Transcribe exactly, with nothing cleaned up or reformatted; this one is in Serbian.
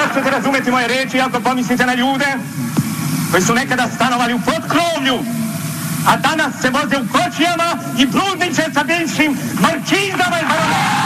ćete razumjeti moje reči ako pomislite na ljude koji su nekada stanovali u potkrovlju, a danas se voze u kočijama i bludniče sa bivšim markizama i baronama.